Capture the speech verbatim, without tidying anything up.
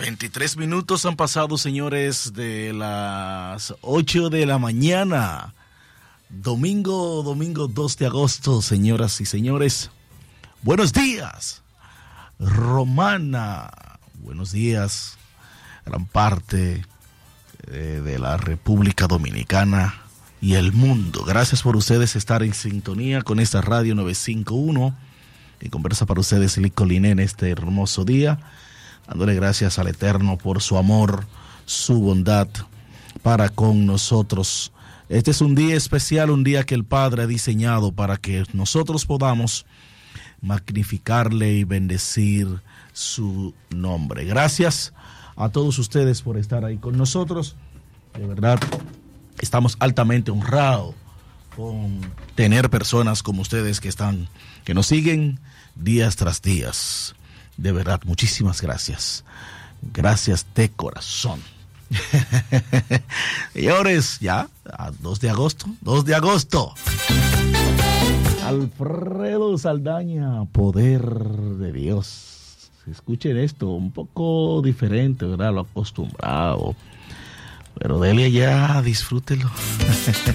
veintitrés minutos han pasado, señores, de las ocho de la mañana. Domingo, domingo dos de agosto, señoras y señores. Buenos días, Romana. Buenos días, gran parte eh, de la República Dominicana y el mundo. Gracias por ustedes estar en sintonía con esta radio novecientos cincuenta y uno que conversa para ustedes el Coliné en este hermoso día, dándole gracias al Eterno por su amor, su bondad para con nosotros. Este es un día especial, un día que el Padre ha diseñado para que nosotros podamos magnificarle y bendecir su nombre. Gracias a todos ustedes por estar ahí con nosotros. De verdad, estamos altamente honrados con tener personas como ustedes que están, que nos siguen días tras días. De verdad, muchísimas gracias. Gracias de corazón. Señores, ya, a dos de agosto, dos de agosto. Alfredo Saldaña, poder de Dios. Escuchen esto, un poco diferente, ¿verdad? Lo acostumbrado. Pero dele ya, disfrútelo.